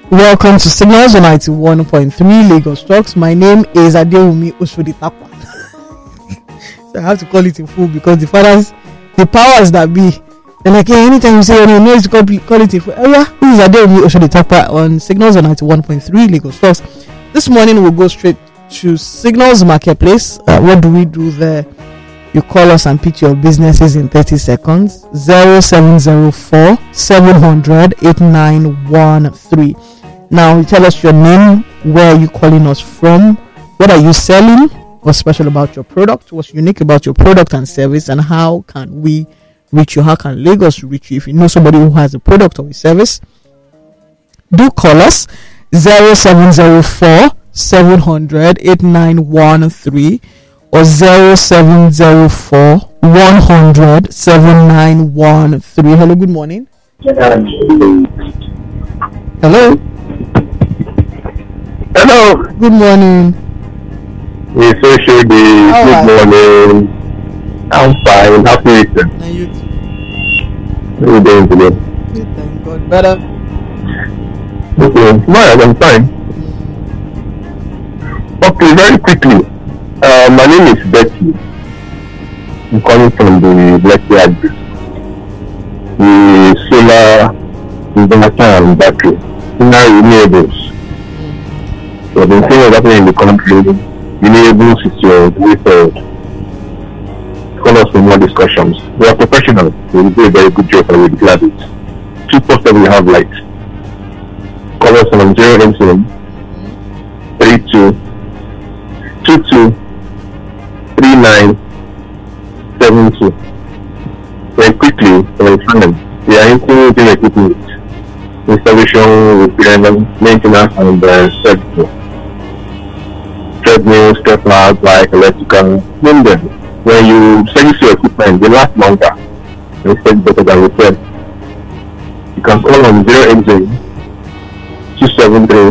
Welcome to Signals on 91.3 Lagos Talks. My name is Adewumi Oshoditakwa. So I have to call it in full because the powers that be, they're like, hey, anytime you say your name, you to call it in full. Who is Adewumi Oshoditakwa on Signals on 91.3 Lagos Talks? This morning we'll go straight to Signals Marketplace. What do we do there? You call us and pitch your businesses in 30 seconds. 0704 700 8913. Now you tell us your name, where are you calling us from, what are you selling, what's special about your product, what's unique about your product and service, and how can we reach you, how can Lagos reach you. If you know somebody who has a product or a service, do call us 0704 700 8913 or 0704 100 7913. Hello, good morning. Hello. Hello. Good morning. It's Good morning. I'm fine. Happy weekend. And you? How are you doing today? Thank God. Better. Okay. Smile. I'm fine. Okay, very quickly. My name is Betty. I'm calling from the Blackyard, the solar inverter and battery, renewables. So the thing that's happening in the country, renewables is your way forward. Call us for more discussions. We are professionals. We will do a very good job and we'll be glad it. 247 we have light. Call us on 080 32 22 3972. Very quickly, we are implementing equipment, installation, repair, maintenance, and service. Treadmills, step-ladders, like electrical, name them. When you service your equipment, they last longer. They stay better than repair. You can call on 080 273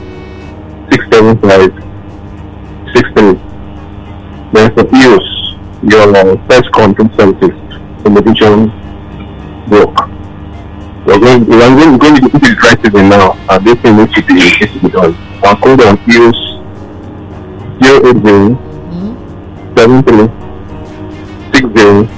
675 63. Then for EOS, your first content services, television, work. We're going to do this right season now, and this thing needs to be done. I'll call on EOS 080 73 60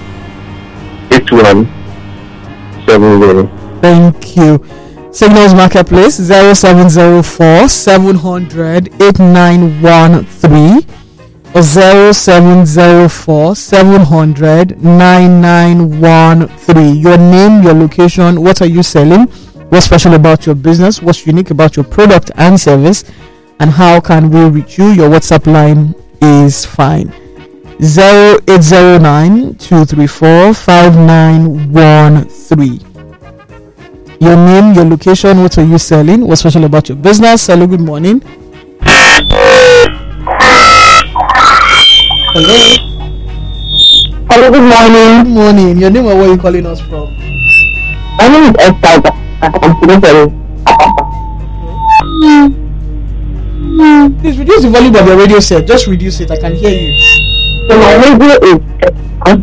8170. Thank you. Signals Marketplace 0704 700 8913 or 0704 700 9913. Your name, your location, what are you selling, what's special about your business, what's unique about your product and service, and how can we reach you. Your WhatsApp line is fine. 0809 234 5913. Your name, your location, what are you selling, what's special about your business. Hello, good morning. Hello. Hello, good morning. Good morning. Your name and where are you calling us from? My name is Esther. Please reduce the volume of your radio set. Just reduce it. I can hear you. So my radio is on.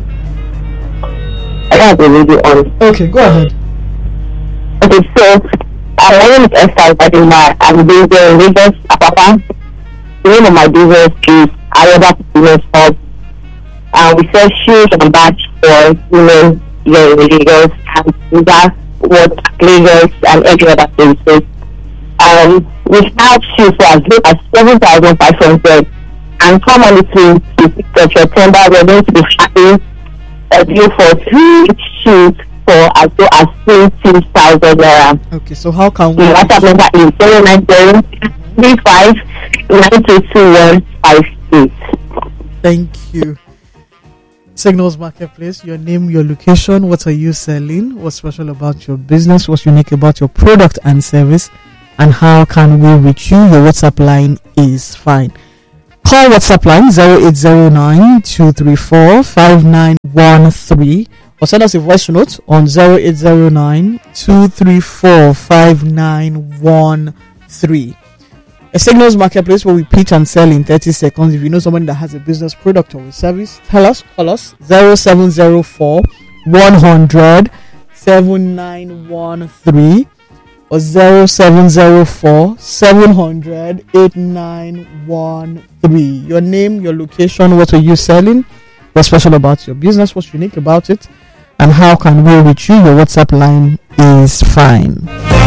I have the radio on. Okay, go ahead. Okay, so my name is Esther. I'm based in Lagos, Apapa. The name of my business is Ayaba Business Hub. We sell shoes and bags for women here in Lagos, and that's what Lagos and every other places. We have shoes for as low as 7,500, and come on the 26th of September, we're going to be having a deal for 3 shoes for as low as 20,000 naira. Okay, so how can we? The WhatsApp number is 090 35 922158. Thank you. Signals Marketplace, your name, your location, what are you selling, what's special about your business, what's unique about your product and service, and how can we reach you. Your WhatsApp line is fine. Call WhatsApp line 0809 234 5913 or send us a voice note on 0809 234 5913. A Signals Marketplace where we pitch and sell in 30 seconds. If you know somebody that has a business, product, or a service, call us 0704 100 7913 or 0704 700 8913. Your name, your location, what are you selling, what's special about your business, what's unique about it, and how can we reach you. Your WhatsApp line is fine.